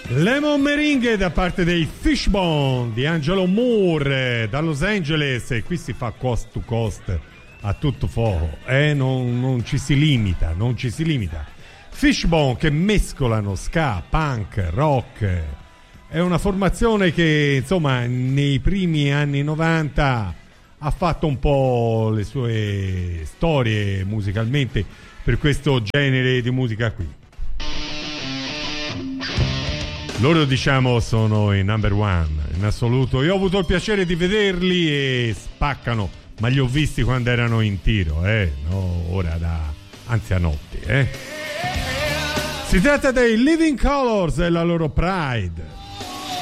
Lemon Meringue da parte dei Fishbone di Angelo Moore da Los Angeles, e qui si fa coast to coast a tutto fuoco, non ci si limita. Fishbone che mescolano ska, punk, rock, è una formazione che insomma nei primi anni 90 ha fatto un po' le sue storie musicalmente per questo genere di musica qui. Loro, diciamo, sono i number one in assoluto. Io ho avuto il piacere di vederli e spaccano, ma li ho visti quando erano in tiro, no, ora da anzianotti, Si tratta dei Living Colors e la loro Pride.